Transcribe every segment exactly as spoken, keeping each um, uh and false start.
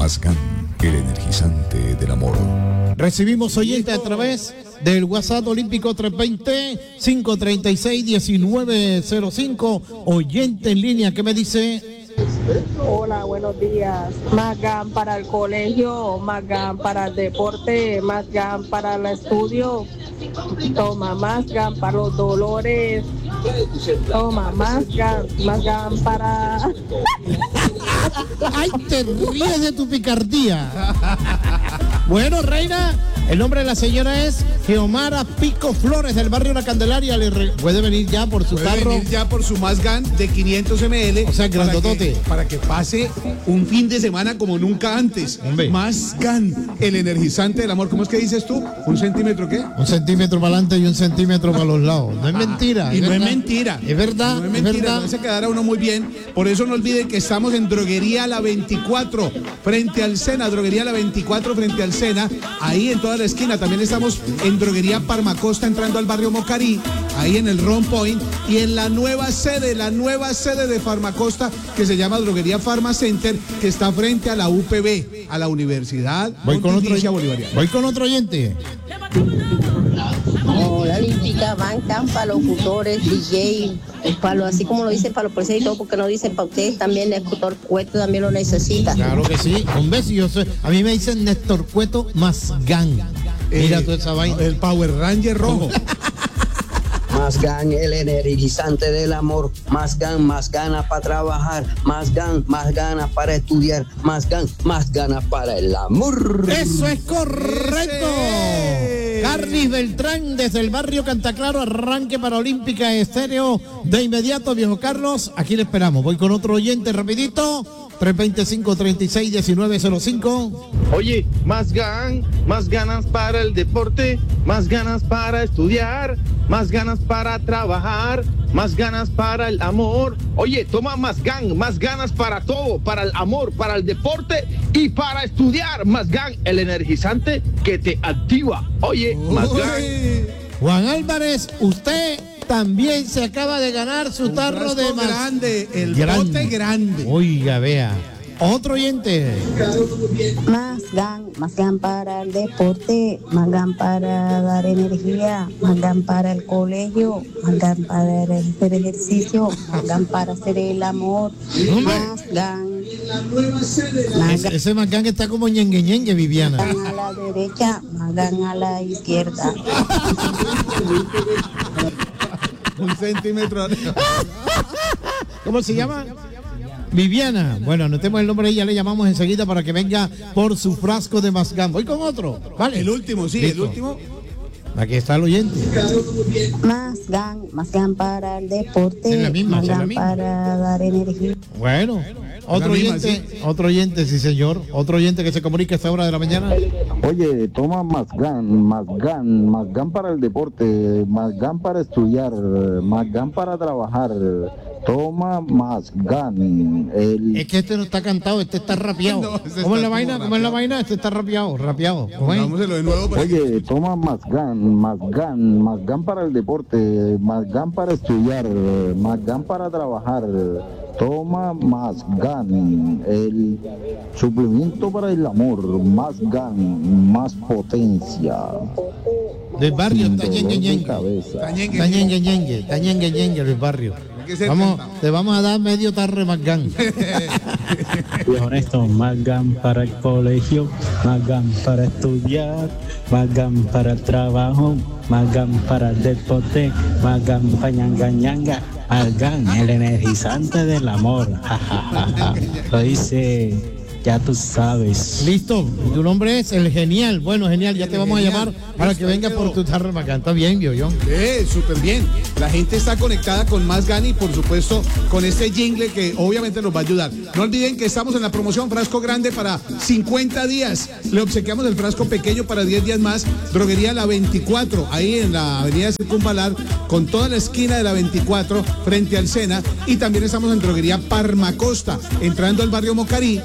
Más Gan, el energizante del amor. Recibimos oyentes a través del WhatsApp olímpico tres dos cero, cinco tres seis, uno nueve cero cinco. Oyente en línea, ¿qué me dice? Hola, buenos días. Más Gan para el colegio, más Gan para el deporte, más Gan para el estudio. Toma más Gan para los dolores. Toma más Gan, más Gan para... ¡Ay, te ríes de tu picardía! Bueno, reina, el nombre de la señora es Geomara Pico Flores, del barrio La Candelaria. Le re... Puede venir ya por su Puede tarro. venir ya por su Más Gan de quinientos mililitros. O sea, grandotote. Para que, para que pase un fin de semana como nunca antes. Hombre. Más Gan, el energizante del amor. ¿Cómo es que dices tú? ¿Un centímetro qué? Un centímetro para adelante y un centímetro para los lados. No es mentira. Y es no verdad. es mentira. Es verdad, No es es mentira. verdad. No se quedará uno muy bien. Por eso no olviden que estamos en Droguería La veinticuatro, frente al Sena. Droguería La veinticuatro, frente al Sena. Ahí en toda la esquina. También estamos en Droguería Parmacosta, entrando al barrio Mocarí. Ahí en el Ron Point. Y en la nueva sede, la nueva sede de Farmacosta, que se llama Droguería Pharma Center, que está frente a la U P B, a la Universidad Voy con otro, Pontificia Bolivariana. voy con otro oyente. Hola, olímpica, bancan para locutores, D J, para lo, así como lo dicen para los policías y todo, porque no dicen para ustedes también. El locutor Cueto también lo necesita. Claro que sí. Un beso. Yo soy, a mí me dicen Néstor Cueto Más Gan. Mira Eh, toda esa vaina. El Power Ranger rojo. Más Gan, el energizante del amor. Más Gan, más ganas para trabajar. Más Gan, más ganas para estudiar. Más Gan, más ganas para el amor. Eso es correcto. Ese. Carlis Beltrán, desde el barrio Cantaclaro, arranque para Olímpica Estéreo. De inmediato, viejo Carlos, aquí le esperamos. Voy con otro oyente rapidito. tres dos cinco, tres seis, uno nueve cero cinco. Oye, más gan, más ganas para el deporte, más ganas para estudiar, más ganas para trabajar, más ganas para el amor. Oye, toma Más Gan, más ganas para todo, para el amor, para el deporte y para estudiar. Más Gan, el energizante que te activa. Oye, Más Gan. Juan Álvarez, usted también se acaba de ganar su Un tarro de frasco más grande, el grande. bote grande. Oiga, vea. Otro oyente. Más Gan, más Gan para el deporte, más Gan para dar energía, más Gan para el colegio, más Gan para hacer ejercicio, más Gan para hacer el amor, más Gan. Más Ese, ese Más Gan está como ñengue ñengue, Viviana. Gan a la derecha, más Gan a la izquierda. Un centímetro. ¿Cómo se llama? Viviana. Bueno, anotemos el nombre de ella, le llamamos enseguida para que venga por su frasco de Más Gan. Voy con otro. Vale. El último, sí, Listo. el último. Aquí está el oyente. Más Gan, más Gan para el deporte, Es la misma, más es la Gan misma. para dar energía. Bueno, otro La misma, oyente, otro oyente, sí señor. Otro oyente que se comunica a esta hora de la mañana. Oye, toma Más Gan, Más Gan, Más Gan para el deporte, Más Gan para estudiar, Más Gan para trabajar. Toma Más Gan. El... Es que este no está cantado, este está rapeado. No, ese ¿Cómo es está la vaina? como ¿Cómo es la rapeado. vaina? Este está rapeado, rapeado. ¿Cómo es? Pongámoselo de nuevo. para que- Oye, toma Más Gan, Más Gan, Más Gan para el deporte, Más Gan para estudiar, Más Gan para trabajar. Toma Más Gan, el suplemento para el amor. Más Gan, más potencia. Del barrio Sin está dolor ñengue de ñengue. cabeza. Está ñengue, Está ñengue ñengue, está ñengue ñengue del barrio. Hay que ser Vamos, cantado. te vamos a dar medio tarro de Más Gan. Viejo honesto, más Gan para el colegio, más Gan para estudiar, más Gan para el trabajo, más Gan para el deporte, más Gan para ñanga ñanga, más Gan, el energizante del amor. Ja, ja, ja, ja. Lo dice, ya tú sabes. Listo, tu nombre es El Genial. Bueno, Genial, ya El te vamos Genial. a llamar para que Listo, ahí venga por quedó. tu tarro de Más Gan. Está bien, yo. Eh, súper bien. La gente está conectada con Más Gan y por supuesto con este jingle que obviamente nos va a ayudar. No olviden que estamos en la promoción frasco grande para cincuenta días. Le obsequiamos el frasco pequeño para diez días más. Droguería La veinticuatro, ahí en la avenida Circunvalar, con toda la esquina de la veinticuatro frente al Sena. Y también estamos en Droguería Parmacosta, entrando al barrio Mocarí. Ojo,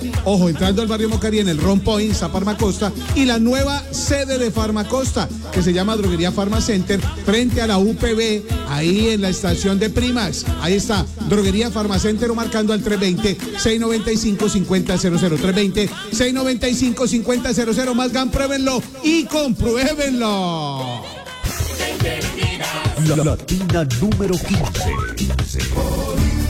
Estamos entrando al barrio Mocari en el Ron Point, está Farmacosta, y la nueva sede de Farmacosta, que se llama Droguería Pharma Center, frente a la U P B, ahí en la estación de Primax. Ahí está, Droguería Pharma Center, o marcando al tres veinte, seiscientos noventa y cinco, cincuenta cero cero, tres veinte, seiscientos noventa y cinco, cincuenta cero cero. Más G A N, pruébenlo y compruébenlo. La Latina número quince.